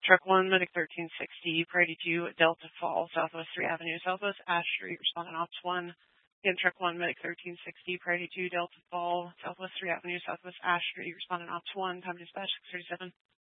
Truck 1, Medic 1360, priority 2, Delta Fall, Southwest 3 Avenue, Southwest Ash Street, responding Ops 1. Again, Truck 1, Medic 1360, priority 2, Delta Fall, Southwest 3 Avenue, Southwest Ash Street, responding Ops 1, time dispatch 637.